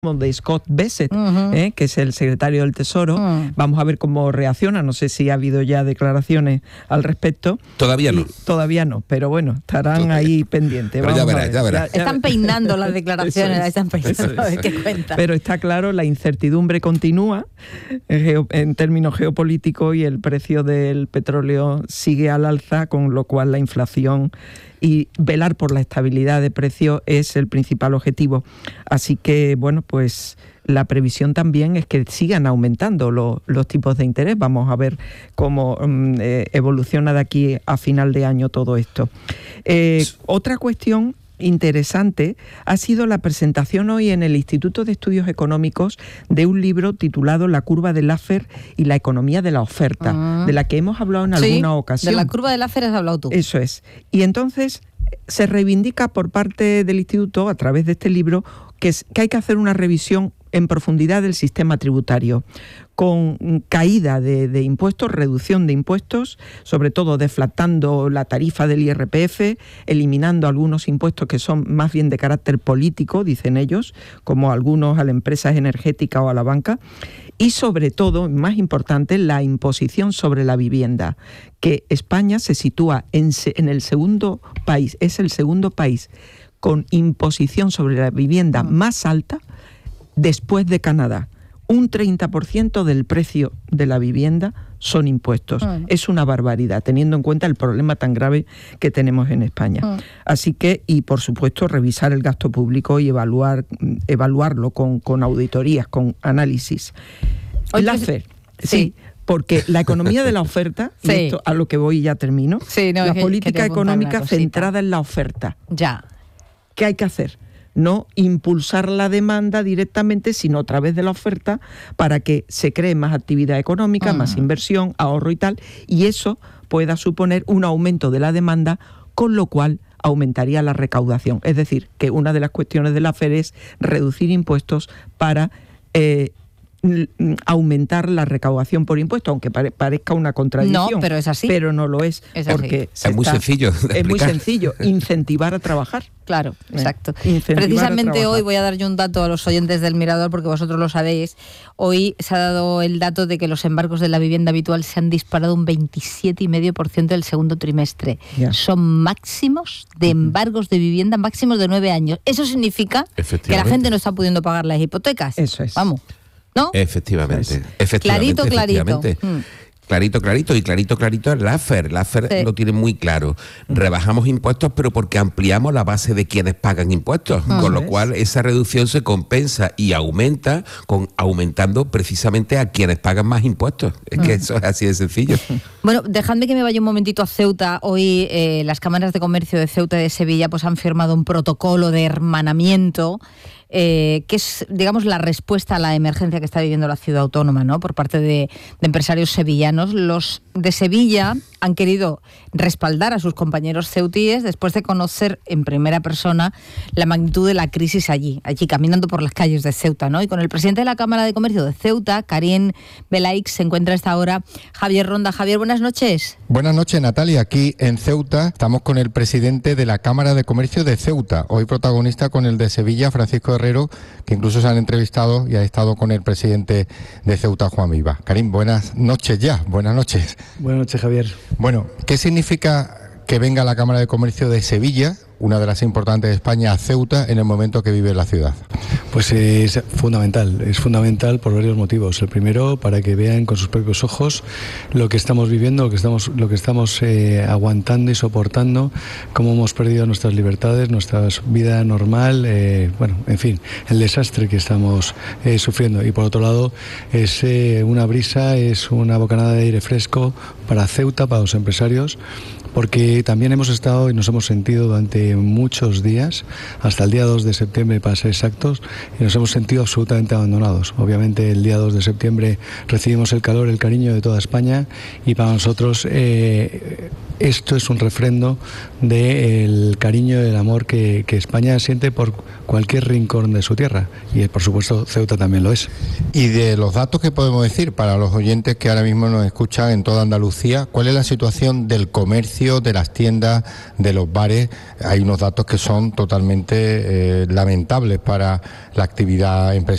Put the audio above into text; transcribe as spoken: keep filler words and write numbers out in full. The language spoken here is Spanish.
de Scott Bessent, Uh-huh. ¿eh? que es el secretario del Tesoro. Uh-huh. Vamos a ver cómo reacciona. No sé si ha habido ya declaraciones al respecto. Todavía no. Y todavía no, pero bueno, estarán Todavía. ahí pendientes. Pero Vamos ya a verás, ver. ya verás. Ya- ya Están ver- peinando las declaraciones, Eso es, están peinando eso a ver es. qué cuentan. Pero está claro, la incertidumbre continúa en, geo- en términos geopolíticos y el precio del petróleo sigue al alza, con lo cual la inflación y velar por la estabilidad de precios es el principal objetivo. Así que, bueno, pues la previsión también es que sigan aumentando lo- los tipos de interés. Vamos a ver cómo mm, eh, evoluciona de aquí a final de año todo esto. Eh, otra cuestión interesante ha sido la presentación hoy en el Instituto de Estudios Económicos de un libro titulado La curva de Laffer y la economía de la oferta, Ah. de la que hemos hablado en Sí, alguna ocasión. de la curva de Laffer has hablado tú. Eso es. Y entonces se reivindica por parte del Instituto, a través de este libro, que, es, que hay que hacer una revisión en profundidad del sistema tributario, con caída de, de impuestos, reducción de impuestos, sobre todo deflactando la tarifa del I R P F, eliminando algunos impuestos que son más bien de carácter político, dicen ellos, como algunos a las empresas energéticas o a la banca, y sobre todo, más importante, la imposición sobre la vivienda, que España se sitúa en, se- en el segundo país, es el segundo país con imposición sobre la vivienda más alta después de Canadá. Un treinta por ciento del precio de la vivienda son impuestos. Mm. Es una barbaridad, teniendo en cuenta el problema tan grave que tenemos en España. Mm. Así que, y por supuesto, revisar el gasto público y evaluar, mm, evaluarlo con, con auditorías, con análisis. Oye, Laffer, sí. sí. Porque la economía de la oferta, y Sí. esto a lo que voy ya termino, Sí, no, la es que política quería apuntar una económica cosita. centrada en la oferta. Ya. ¿Qué hay que hacer? No impulsar la demanda directamente, sino a través de la oferta, para que se cree más actividad económica, Mm. más inversión, ahorro y tal, y eso pueda suponer un aumento de la demanda, con lo cual aumentaría la recaudación. Es decir, que una de las cuestiones de la F E D es reducir impuestos para eh, n- n- aumentar la recaudación por impuestos, aunque pare- parezca una contradicción. No, pero es así. Pero no lo es, Es así. porque se Es muy está- sencillo de Es muy explicar. sencillo, incentivar a trabajar. Claro, Eh, exacto. incentivar a Precisamente trabajar. hoy voy a dar yo un dato a los oyentes del Mirador, porque vosotros lo sabéis. Hoy se ha dado el dato de que los embargos de la vivienda habitual se han disparado un veintisiete coma cinco por ciento del segundo trimestre. Ya. Son máximos de embargos de vivienda, máximos de nueve años. Eso significa que la Efectivamente. gente no está pudiendo pagar las hipotecas. Eso es. Vamos. ¿No? Efectivamente, Eso efectivamente. Clarito, clarito. efectivamente. Mm. Clarito, clarito, y clarito, clarito es Laffer. Laffer Sí. lo tiene muy claro. Rebajamos impuestos, pero porque ampliamos la base de quienes pagan impuestos, con lo es. cual esa reducción se compensa y aumenta con aumentando precisamente a quienes pagan más impuestos. Es que eso es así de sencillo. Bueno, dejadme que me vaya un momentito a Ceuta. Hoy eh, las cámaras de comercio de Ceuta y de Sevilla pues han firmado un protocolo de hermanamiento eh, que es, digamos, la respuesta a la emergencia que está viviendo la ciudad autónoma, ¿no? Por parte de, de empresarios sevillanos. Los de Sevilla han querido respaldar a sus compañeros ceutíes después de conocer en primera persona la magnitud de la crisis allí, allí caminando por las calles de Ceuta, ¿no? Y con el presidente de la Cámara de Comercio de Ceuta, Karim Belaik, se encuentra a esta hora Javier Ronda. Javier, buenas noches. Buenas noches, Natalia. Aquí en Ceuta estamos con el presidente de la Cámara de Comercio de Ceuta, hoy protagonista con el de Sevilla, Francisco Herrero, que incluso se han entrevistado y ha estado con el presidente de Ceuta, Juan Viva. Karim, buenas noches ya, buenas noches. Buenas noches, Javier. Bueno, ¿qué significa que venga la Cámara de Comercio de Sevilla, una de las importantes de España, a Ceuta en el momento que vive la ciudad? Pues es fundamental, es fundamental por varios motivos. El primero, para que vean con sus propios ojos lo que estamos viviendo, lo que estamos, lo que estamos eh, aguantando y soportando, cómo hemos perdido nuestras libertades, nuestra vida normal, eh, bueno, en fin, el desastre que estamos eh, sufriendo. Y por otro lado, es eh, una brisa, es una bocanada de aire fresco para Ceuta, para los empresarios, porque también hemos estado y nos hemos sentido durante muchos días, hasta el día dos de septiembre para ser exactos, y nos hemos sentido absolutamente abandonados. Obviamente el día dos de septiembre recibimos el calor, el cariño de toda España, y para nosotros eh, esto es un refrendo del cariño y del amor que, que España siente por cualquier rincón de su tierra, y por supuesto Ceuta también lo es. Y de los datos que podemos decir para los oyentes que ahora mismo nos escuchan en toda Andalucía, ¿cuál es la situación del comercio, de las tiendas, de los bares? Hay hay unos datos que son totalmente eh, lamentables para la actividad empresarial.